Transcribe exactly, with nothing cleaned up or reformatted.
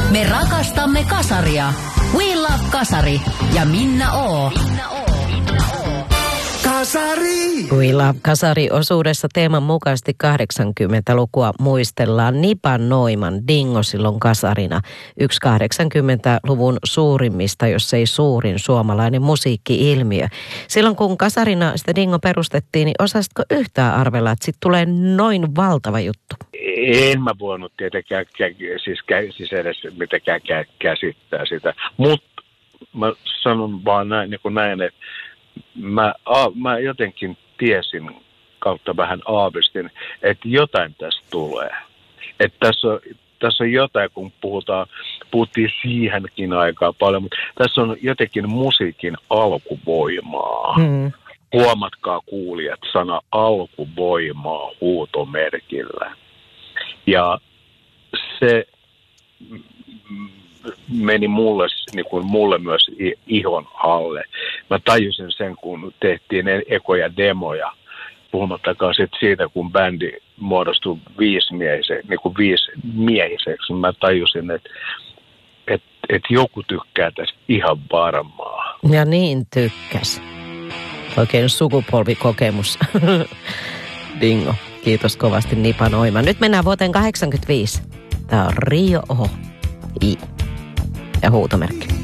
Me rakastamme kasaria. We love kasari ja Minna O. Kasari! We love kasari-osuudessa teeman mukaisesti kahdeksankymmentälukua muistellaan Nipa Noiman Dingo silloin kasarina. Yksi kahdeksankymmentäluvun suurimmista, jos ei suurin suomalainen musiikki-ilmiö. Silloin kun kasarina sitä Dingo perustettiin, niin osasitko yhtään arvella, että sitten tulee noin valtava juttu? En mä voinut tietenkään siis, siis edes mitenkään käsittää sitä, mutta mä sanon vaan näin, niin kuin näin että Mä, a, mä jotenkin tiesin kautta vähän aavistin, että jotain tästä tulee. Että tässä on, tässä on jotain, kun puhutaan, puhuttiin siihenkin aikaa paljon, mutta tässä on jotenkin musiikin alkuvoimaa. Hmm. Huomatkaa kuulijat, sana alkuvoimaa huutomerkillä. Ja se meni mulle, niin kuin mulle myös ihon alle. Mä tajusin sen, kun tehtiin ekoja demoja, puhumattakaan sit siitä, kun bändi muodostui viisimiehiseksi, niin kuin viisimiehiseksi. Mä tajusin, että et, et joku tykkää tästä ihan varmaa. Ja niin tykkäs. Oikein sukupolvikokemus. Dingo. Kiitos kovasti Nipa Noiman. Nyt mennään vuoteen kahdeksankymmentäviisi. Tää on Rio O. I. Ja huutomerkki.